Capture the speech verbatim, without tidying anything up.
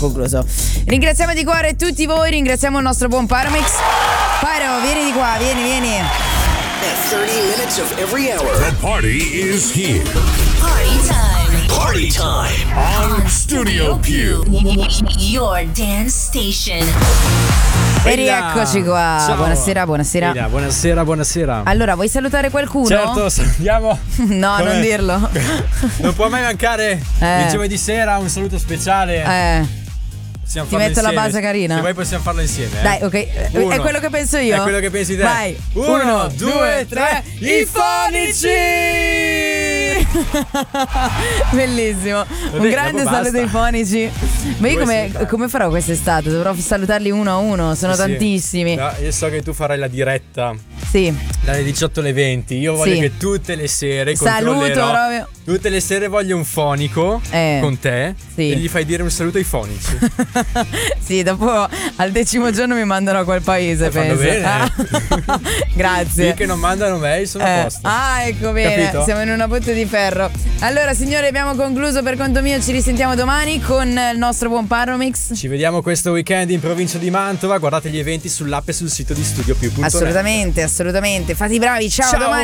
concluso. Ringraziamo di cuore tutti voi, ringraziamo il nostro buon Pyromix. Pyro, vieni di qua, vieni, vieni. At thirty minutes of every hour. The party is here. Party time. Party time. On Studio Più. Your dance station. E rieccoci qua. Ciao. Buonasera, buonasera. Elia, buonasera, buonasera. Allora, vuoi salutare qualcuno? Certo, salutiamo. No, Come- non dirlo. Non può mai mancare Eh. il giovedì sera un saluto speciale. Eh. Possiamo Ti farlo metto la insieme. base carina? Se vuoi possiamo farlo insieme. eh. Dai, ok. Eh, Uno. È quello che penso io. È quello che pensi te. Vai. Uno, due, tre. I fonici! Bellissimo. Un Vabbè, grande dopo saluto basta. ai fonici. Ma io Vuoi come, salutare? come farò quest'estate? Dovrò salutarli uno a uno. Sono Sì, sì. tantissimi. No, io so che tu farai la diretta Sì. dalle diciotto alle venti. Io voglio Sì. che tutte le sere Saluto controllerò. proprio. Tutte le sere voglio un fonico Eh. con te Sì. e gli fai dire un saluto ai fonici. Sì, dopo al decimo giorno mi mandano a quel paese, Eh, fanno penso. bene. Ah. Grazie. Finché non mandano mail sono a Eh, posto. ah, ecco bene, Capito? siamo in una botte di ferro. Allora, signori, abbiamo concluso per conto mio. Ci risentiamo domani con il nostro buon Pyromix. Ci vediamo questo weekend in provincia di Mantova. Guardate gli eventi sull'app e sul sito di Studio Più punto net. Assolutamente, assolutamente. Fate i bravi. Ciao, Ciao. domani.